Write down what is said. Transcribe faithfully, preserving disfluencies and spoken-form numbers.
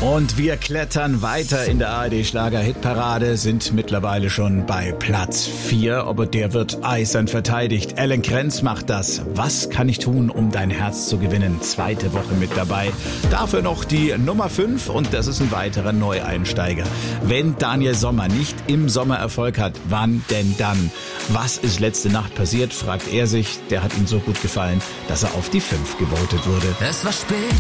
Und wir klettern weiter in der A R D-Schlager-Hitparade, sind mittlerweile schon bei Platz vier, aber der wird eisern verteidigt. Alan Krenz macht das. Was kann ich tun, um dein Herz zu gewinnen? Zweite Woche mit dabei. Dafür noch die Nummer fünf und das ist ein weiterer Neueinsteiger. Wenn Daniel Sommer nicht im Sommer Erfolg hat, wann denn dann? Was ist letzte Nacht passiert, fragt er sich. Der hat ihm so gut gefallen, dass er auf die fünf gewotet wurde. Es war spät